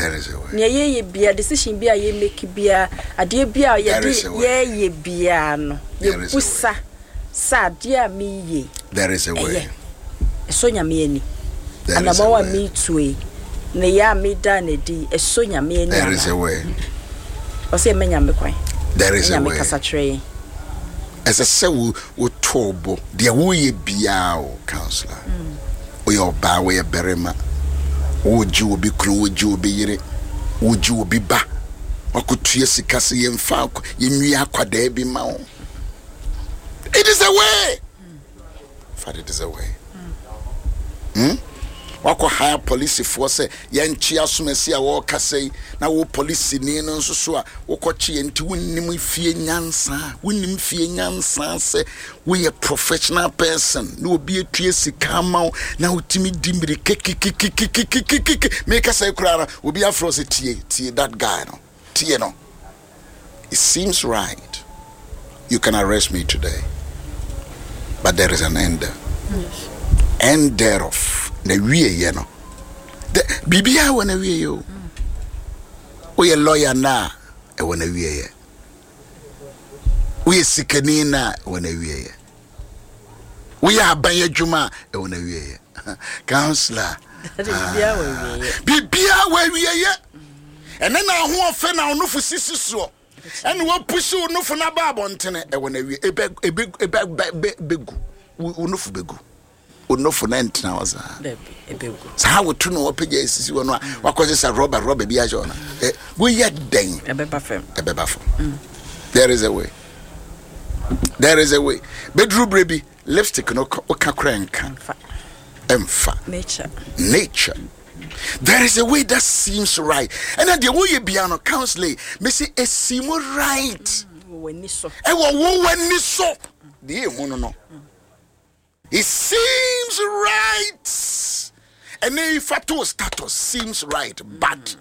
There is a way. Ye be a decision be a ye make be a dear be a ye be an. Ye pussa. Sad dear me ye. There is a way. Sonya me. And a more me too. Ne ya me done a d. A sonya me. There is a way. Or say many me quite. There is a way. As a soul would trouble, dear way be our counselor. Or your bow way a berryman. Would you be cruel? Would you be it? Would you be back? Or could Triasi Cassie and Falco in Miaqua Debbie Mount? It is a way. But it is a way. Wako hire police force yanchi asumesi a wo kase na wo police ni no nso a wo kochi enti wonnim fie nyansa se we a professional person no obi atue sika ma na utimi dimbiri kiki make say kura obi afro se tie that guy no tie no. It seems right you can arrest me today, but there is an end. Yes. End thereof. Na wie ye no the bibia wona wie yo we lawyer na e wona wie ye we sikani na wona wie ye we aban adwuma e wona wie ye counselor bibia we wie ye ene na ho ofe na onofo sisiso ene wo push onofo na ba abontene e wona wie begu onofo begu no for 19 hours. So how would you know what pages you know? What causes a robber be a journal? We yet dang a bebafo. There is a way. There is a way. Bedroom baby, lipstick no crank. Nature. There is a way that seems right. And then the way you be on a counselor, may say a seem right. When this so. The it seems right. And if status seems right, but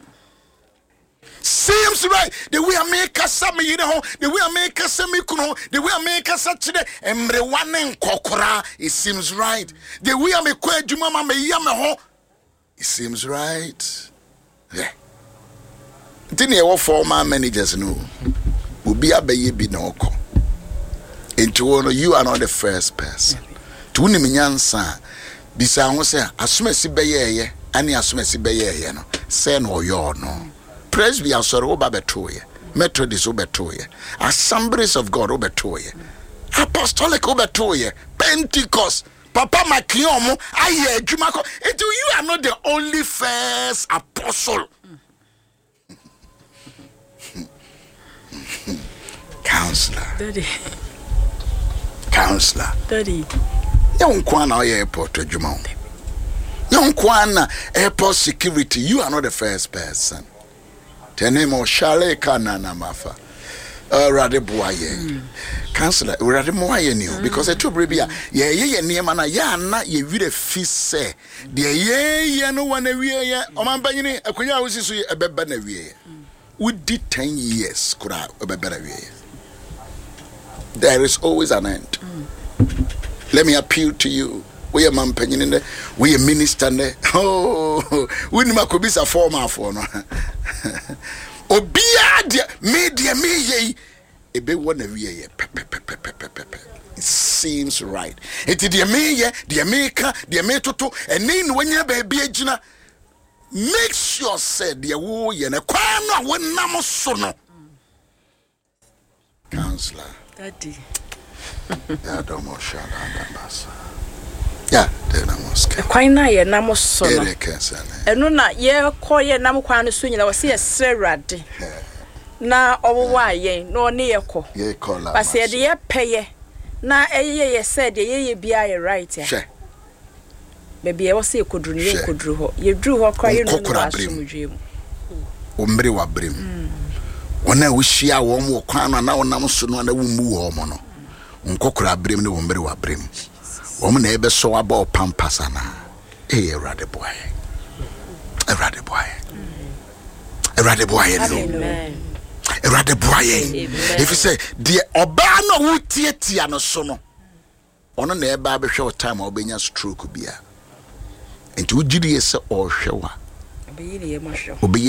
seems right. The way I make us some, you know, the way I make us some, the way I make us such a everyone in Kokora, it seems right. The way I make Jumama me yamaho, it seems right. Yeah. Didn't you for my managers know? Will be a baby no co. Into you are not the first person. Tuni minyansa bisa ho se asomasi beye ani asomasi beye no se no yo no presby asore wo ba betoye methodist wo betoye assemblies of God wo betoye apostolic wo betoye Pentecost papa makiomo aye adwuma ko you are not the only first apostle. Counselor daddy young kwana airport adwuma young kwana airport security, you are not the first person. The name of Shale Kanana Mafa Radeboye Counselor Radeboye new because I told Bribia ye near mana ya na ye read feast say the ye no one a we ya omambanyini akonya wosiso ye ebeba na we we did 10 years kura ebeba na we. There is always an end. Let me appeal to you. We are man penny in there. We are minister there. Oh, we need to be a former for no. Obia media me a big one of ye. It seems right. It is the me, the America, the America, and then when you be a jina, make sure said the woo and a quana when namosono. Counselor. Daddy. Yeah, don't more shall yeah, then I must. Quite na ye namosono. And no, not ye call ye namquan swing. I was here, Sir Raddy. Na over why ye no near call. Ye call. But said ye pay. Na ye said ye be a right. Maybe I was say could drew her. You drew her crying. Umbre wa brim. When I wish ya one more crown and now namosono and a woman mono. Unkokura brim no umbre wa brim. Woman ever saw about Pampasana. Eh, rather boy. A rather boy. A rather boy. A rather boy. If you say, dear Obama would tear no sono. On an air barber show time or being a stroke be a. And to GDS or shower.